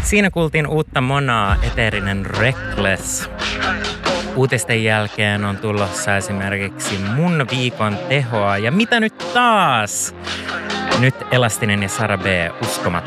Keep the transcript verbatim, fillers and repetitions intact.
Siinä kuultiin uutta Monaa, Eteerinen Reckless. Uutisten jälkeen on tulossa esimerkiksi Mun viikon tehoa. Ja mitä nyt taas? Nyt Elastinen ja Sara B. Uskomaton.